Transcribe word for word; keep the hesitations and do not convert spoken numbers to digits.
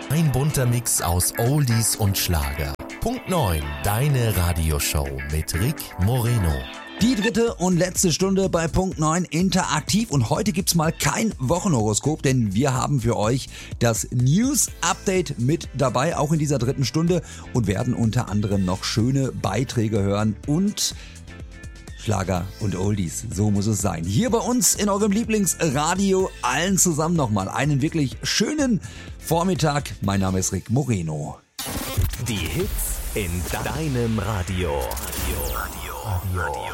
Ein bunter Mix aus Oldies und Schlager. Punkt neun, deine Radioshow mit Rick Moreno. Die dritte und letzte Stunde bei Punkt neun interaktiv und heute gibt's mal kein Wochenhoroskop, denn wir haben für euch das News Update mit dabei, auch in dieser dritten Stunde und werden unter anderem noch schöne Beiträge hören und Schlager und Oldies, so muss es sein. Hier bei uns in eurem Lieblingsradio, allen zusammen nochmal einen wirklich schönen Vormittag. Mein Name ist Rick Moreno. Die Hits in deinem Radio. Radio. Radio. Radio.